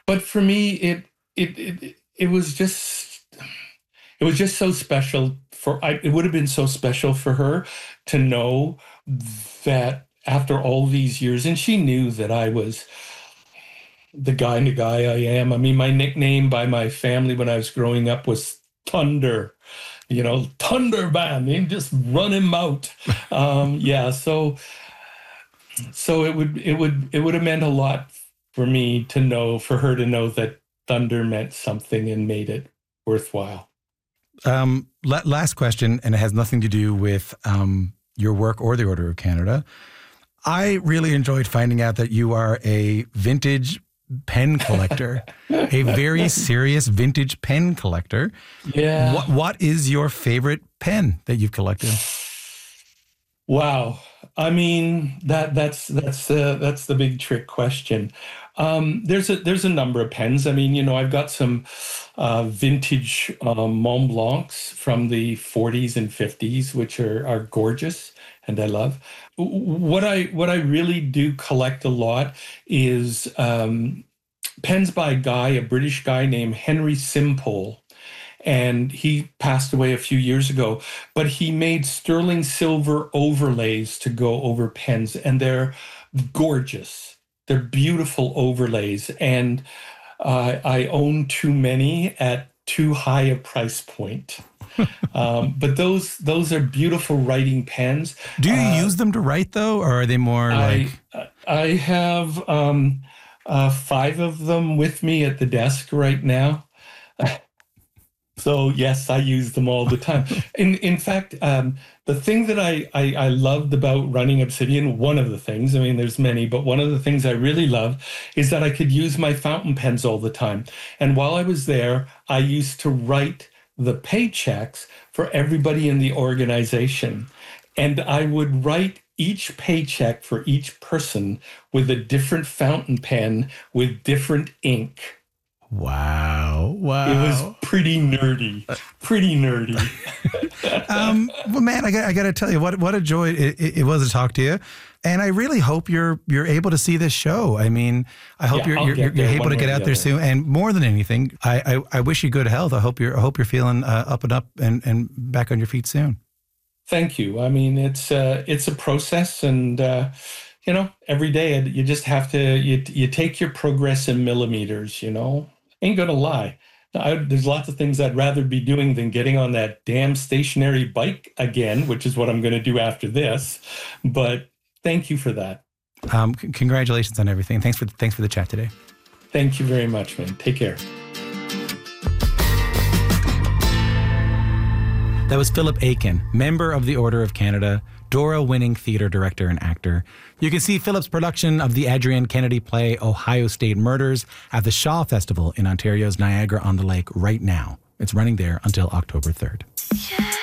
But for me, it was just so special it would have been so special for her to know that after all these years, and she knew that I was the kind of guy I am. I mean, my nickname by my family when I was growing up was Thunder. Thunder man, they just run him out. Yeah, so it would have meant a lot for me to know, for her to know that Thunder meant something and made it worthwhile. Last question, and it has nothing to do with your work or the Order of Canada. I really enjoyed finding out that you are a vintage pen collector, a very serious vintage pen collector. Yeah. What is your favorite pen that you've collected? Wow. I mean, that's the big trick question. There's a number of pens. I mean, I've got some vintage Mont Blancs from the 40s and 50s, which are gorgeous and I love. What I really do collect a lot is pens by a British guy named Henry Simpole. And he passed away a few years ago, but he made sterling silver overlays to go over pens, and they're gorgeous. They're beautiful overlays, and I own too many at too high a price point. But those are beautiful writing pens. Do you use them to write, though, or are they more like... I have 5 of them with me at the desk right now. So yes, I use them all the time. In fact, the thing that I loved about running Obsidian, one of the things, I mean, there's many, but one of the things I really loved is that I could use my fountain pens all the time. And while I was there, I used to write the paychecks for everybody in the organization. And I would write each paycheck for each person with a different fountain pen with different ink. Wow. It was pretty nerdy. Well, man, I got to tell you, what a joy it was to talk to you. And I really hope you're able to see this show. I mean, I hope you're able to get out there soon. And more than anything, I wish you good health. I hope you're feeling up and back on your feet soon. Thank you. I mean, it's a process, and every day you just have to you take your progress in millimeters. Ain't gonna lie. There's lots of things I'd rather be doing than getting on that damn stationary bike again, which is what I'm going to do after this. But thank you for that. Congratulations on everything. Thanks for the chat today. Thank you very much, man. Take care. That was Philip Aiken, member of the Order of Canada, Dora-winning theater director and actor. You can see Philip's production of the Adrienne Kennedy play Ohio State Murders at the Shaw Festival in Ontario's Niagara-on-the-Lake right now. It's running there until October 3rd. Yeah.